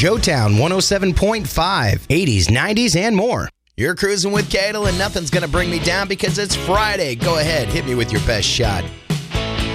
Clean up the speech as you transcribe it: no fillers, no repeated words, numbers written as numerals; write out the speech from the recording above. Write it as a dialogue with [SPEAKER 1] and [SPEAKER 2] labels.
[SPEAKER 1] Joetown 107.5, 80s, 90s, and more. You're cruising with Cadel, and nothing's going to bring me down because it's Friday. Go ahead, hit me with your best shot.